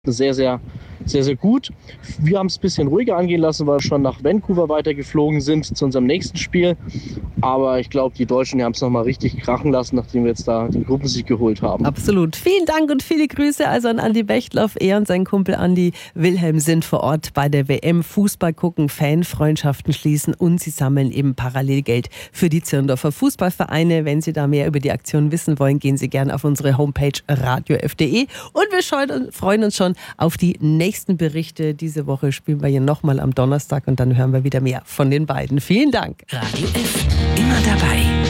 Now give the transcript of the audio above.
sehr, sehr, sehr, sehr gut. Wir haben es ein bisschen ruhiger angehen lassen, weil wir schon nach Vancouver weitergeflogen sind zu unserem nächsten Spiel. Aber ich glaube, die Deutschen, die haben es nochmal richtig krachen lassen, nachdem wir jetzt da den Gruppensieg geholt haben. Absolut. Vielen Dank und viele Grüße also an Andi Bechtloff. Er und sein Kumpel Andi Wilhelm sind vor Ort bei der WM. Fußball gucken, Fanfreundschaften schließen und sie sammeln eben parallel Geld für die Zirndorfer Fußballvereine. Wenn Sie da mehr über die Aktion wissen wollen, gehen Sie gerne auf unsere Homepage radiof.de. Und wir freuen uns schon auf die nächsten Berichte. Diese Woche spielen wir hier nochmal am Donnerstag und dann hören wir wieder mehr von den beiden. Vielen Dank. Radio F. Immer dabei.